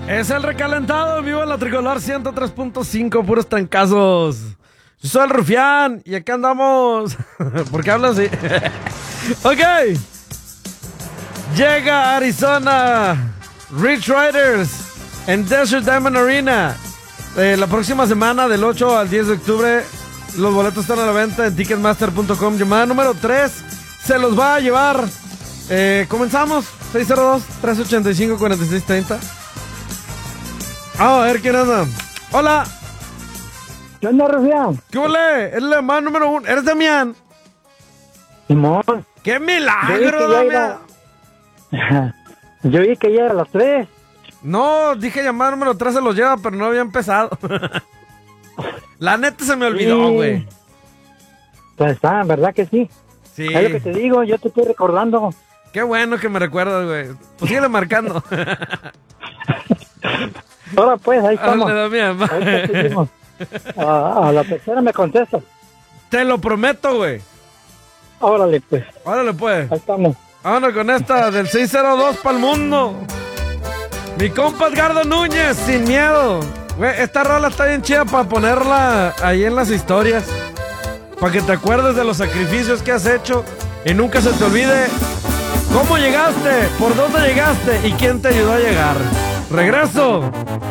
Es el recalentado en vivo en la Tricolor 103.5, puros trancazos. Yo soy el Rufián y acá andamos. ¿Por qué hablas así? Ok. Llega a Arizona Rich Riders en Desert Diamond Arena. La próxima semana, del 8 al 10 de octubre, los boletos están a la venta en ticketmaster.com. Llamada número 3 se los va a llevar. Comenzamos. 602-385-4630. Vamos a ver quién anda. Hola. ¿Qué onda, Rufián? ¿Qué ole? Es la llamada número 1. ¿Eres Damián? Simón. ¡Qué milagro, Damián! Yo vi que ya era a las 3. No, dije llamada número 3 se los lleva, pero no había empezado. La neta se me olvidó, güey. Pues está, ¿verdad que sí? Sí. Es lo que te digo, yo te estoy recordando. Qué bueno que me recuerdas, güey. Pues síguele marcando. Ahora pues, ahí estamos. Dale, Damián. Ahí seguimos. A la tercera me contestas. Te lo prometo, güey. Órale, pues. Órale, pues. Ahí estamos. Vámonos con esta del 602 para el mundo. Mi compa Edgardo Núñez, sin miedo. Güey, esta rola está bien chida para ponerla ahí en las historias. Para que te acuerdes de los sacrificios que has hecho y nunca se te olvide cómo llegaste, por dónde llegaste y quién te ayudó a llegar. Regreso.